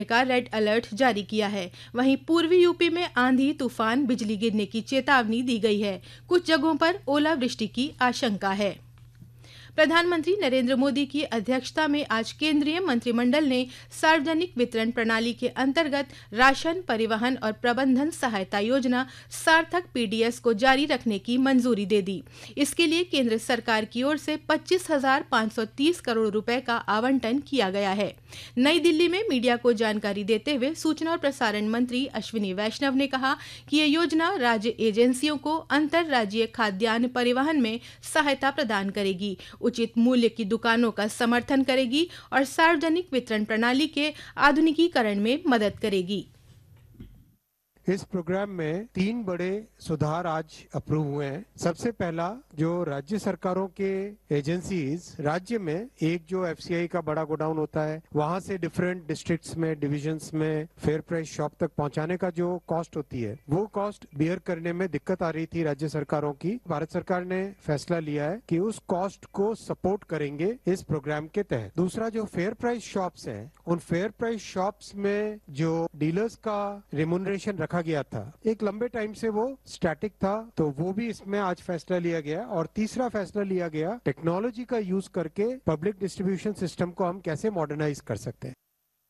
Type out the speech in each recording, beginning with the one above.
का red alert जारी किया है। वहीं पूर्वी यूपी में आंधी तूफान बिजली गिरने की चेतावनी दी गई है। कुछ जगहों पर ओलावृष्टि की आशंका है। प्रधानमंत्री नरेंद्र मोदी की अध्यक्षता में आज केंद्रीय मंत्रिमंडल ने सार्वजनिक वितरण प्रणाली के अंतर्गत राशन, परिवहन और प्रबंधन सहायता योजना सार्थक पीडीएस को जारी रखने की मंजूरी दे दी। इसके लिए केंद्र सरकार की ओर से 25,530 करोड़ रुपए का आवंटन किया गया है। नई दिल्ली में मीडिया को जानकारी देते हुए सूचना और प्रसारण मंत्री अश्विनी वैष्णव ने कहा कि ये योजना राज्य एजेंसियों को अंतर राज्यीय खाद्यान्न परिवहन में सहायता प्रदान करेगी, उचित मूल्य की दुकानों का समर्थन करेगी और सार्वजनिक वितरण प्रणाली के आधुनिकीकरण में मदद करेगी। इस प्रोग्राम में 3 बड़े सुधार आज अप्रूव हुए हैं। सबसे पहला, जो राज्य सरकारों के एजेंसीज राज्य में एक जो एफसीआई का बड़ा गोडाउन होता है, वहां से डिफरेंट डिस्ट्रिक्ट्स में, डिविजन्स में फेयर प्राइस शॉप तक पहुंचाने का जो कॉस्ट होती है, वो कॉस्ट बियर करने में दिक्कत आ रही थी राज्य सरकारों की। भारत सरकार ने फैसला लिया है कि उस कॉस्ट को सपोर्ट करेंगे इस प्रोग्राम के तहत। दूसरा, जो फेयर प्राइस शॉप्स हैं, उन फेयर प्राइस शॉप्स में जो डीलर्स का रिम्यूनरेशन रखा गया था, एक लंबे टाइम से वो स्टैटिक था, तो वो भी इसमें आज फैसला लिया गया। और तीसरा फैसला लिया गया, टेक्नोलॉजी का यूज करके पब्लिक डिस्ट्रीब्यूशन सिस्टम को हम कैसे मॉडर्नाइज कर सकते हैं।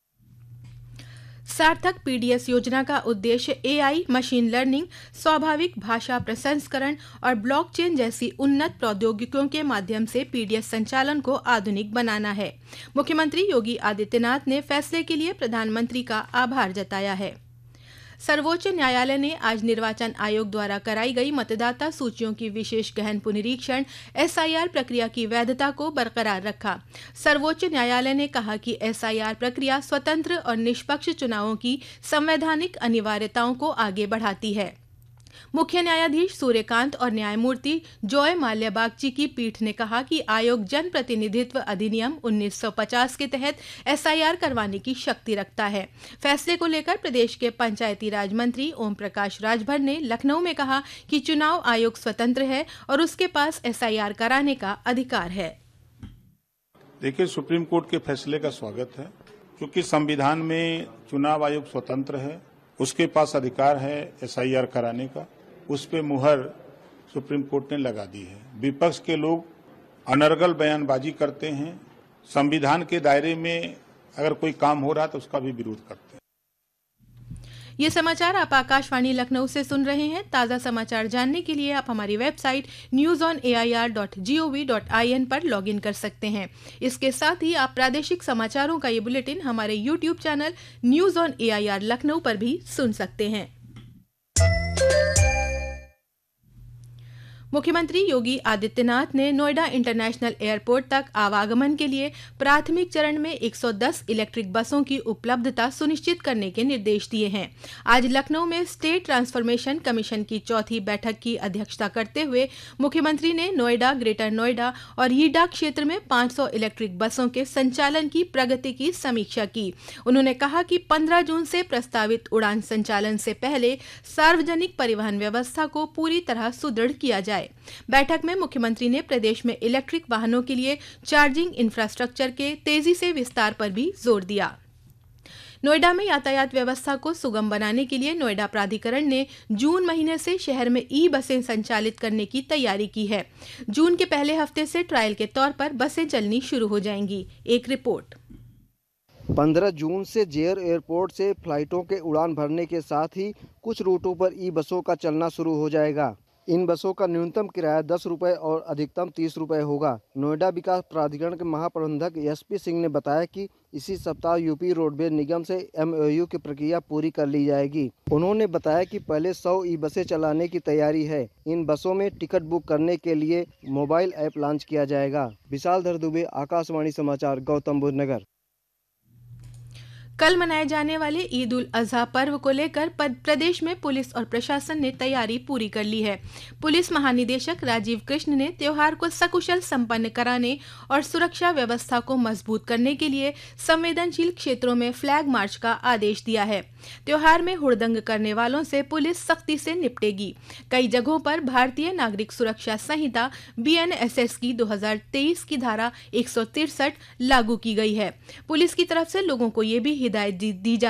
सार्थक पीडीएस योजना का उद्देश्य एआई, मशीन लर्निंग, स्वाभाविक भाषा प्रसंस्करण और ब्लॉकचेन जैसी उन्नत प्रौद्योगिकियों के माध्यम से पीडीएस संचालन को आधुनिक बनाना है। मुख्यमंत्री योगी आदित्यनाथ ने फैसले के लिए प्रधानमंत्री का आभार जताया है। सर्वोच्च न्यायालय ने आज निर्वाचन आयोग द्वारा कराई गई मतदाता सूचियों की विशेष गहन पुनरीक्षण एसआईआर प्रक्रिया की वैधता को बरकरार रखा। सर्वोच्च न्यायालय ने कहा कि एसआईआर प्रक्रिया स्वतंत्र और निष्पक्ष चुनावों की संवैधानिक अनिवार्यताओं को आगे बढ़ाती है। मुख्य न्यायाधीश सूर्यकांत और न्यायमूर्ति जॉय माल्या बागची की पीठ ने कहा कि आयोग जन प्रतिनिधित्व अधिनियम 1950 के तहत एसआईआर करवाने की शक्ति रखता है। फैसले को लेकर प्रदेश के पंचायती राज मंत्री ओम प्रकाश राजभर ने लखनऊ में कहा कि चुनाव आयोग स्वतंत्र है और उसके पास एसआईआर कराने का अधिकार है। देखिए, सुप्रीम कोर्ट के फैसले का स्वागत है, क्योंकि संविधान में चुनाव आयोग स्वतंत्र है, उसके पास अधिकार है एसआईआर कराने का। उस पे मुहर सुप्रीम कोर्ट ने लगा दी है। विपक्ष के लोग अनर्गल बयानबाजी करते हैं, संविधान के दायरे में अगर कोई काम हो रहा है तो उसका भी विरोध करते हैं। ये समाचार आप आकाशवाणी लखनऊ से सुन रहे हैं। ताज़ा समाचार जानने के लिए आप हमारी वेबसाइट newsonair.gov.in पर लॉगिन कर सकते हैं। इसके साथ ही आप प्रादेशिक समाचारों का ये बुलेटिन हमारे YouTube channel news on AIR Lucknow पर भी सुन सकते हैं। मुख्यमंत्री योगी आदित्यनाथ ने नोएडा इंटरनेशनल एयरपोर्ट तक आवागमन के लिए प्राथमिक चरण में 110 इलेक्ट्रिक बसों की उपलब्धता सुनिश्चित करने के निर्देश दिए हैं। आज लखनऊ में स्टेट ट्रांसफॉर्मेशन कमीशन की चौथी बैठक की अध्यक्षता करते हुए मुख्यमंत्री ने नोएडा, ग्रेटर नोएडा और ईडा क्षेत्र में 500 इलेक्ट्रिक बसों के संचालन की प्रगति की समीक्षा की। उन्होंने कहा कि 15 जून से प्रस्तावित उड़ान संचालन से पहले सार्वजनिक परिवहन व्यवस्था को पूरी तरह सुदृढ़ किया जाए। बैठक में मुख्यमंत्री ने प्रदेश में इलेक्ट्रिक वाहनों के लिए चार्जिंग इंफ्रास्ट्रक्चर के तेजी से विस्तार पर भी जोर दिया। नोएडा में यातायात व्यवस्था को सुगम बनाने के लिए नोएडा प्राधिकरण ने जून महीने से शहर में ई बसें संचालित करने की तैयारी की है। जून के पहले हफ्ते से ट्रायल के तौर पर बसें चलनी शुरू हो जाएंगी। एक रिपोर्ट। 15 जून से जेयर एयरपोर्ट से फ्लाइटों के उड़ान भरने के साथ ही कुछ रूटों पर ई बसों का चलना शुरू हो जाएगा। इन बसों का न्यूनतम किराया 10 रुपये और अधिकतम 30 रुपये होगा। नोएडा विकास प्राधिकरण के महाप्रबंधक एसपी सिंह ने बताया कि इसी सप्ताह यूपी रोडवेज निगम से एमओयू की प्रक्रिया पूरी कर ली जाएगी। उन्होंने बताया कि पहले 100 ई बसें चलाने की तैयारी है। इन बसों में टिकट बुक करने के लिए मोबाइल ऐप लॉन्च किया जाएगा। विशाल धर दुबे, आकाशवाणी समाचार, गौतम बुद्ध नगर। कल मनाए जाने वाले ईद उल अजहा पर्व को लेकर प्रदेश में पुलिस और प्रशासन ने तैयारी पूरी कर ली है। पुलिस महानिदेशक राजीव कृष्ण ने त्योहार को सकुशल संपन्न कराने और सुरक्षा व्यवस्था को मजबूत करने के लिए संवेदनशील क्षेत्रों में फ्लैग मार्च का आदेश दिया है। त्योहार में हुड़दंग करने वालों से पुलिस सख्ती से निपटेगी। कई जगहों पर भारतीय नागरिक सुरक्षा संहिता बीएनएसएस की 2023 की धारा 163 लागू की गई है। पुलिस की तरफ से लोगों को ये भी हिदायत दी जा